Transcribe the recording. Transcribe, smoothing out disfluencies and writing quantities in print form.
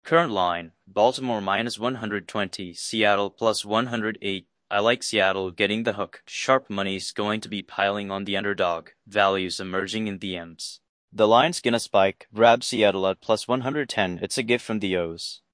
Current line, Baltimore minus 120, Seattle plus 108. I like Seattle getting the hook. Sharp money's going to be piling on the underdog. Values emerging in the M's. The line's gonna spike. Grab Seattle at plus 110. It's a gift from the O's.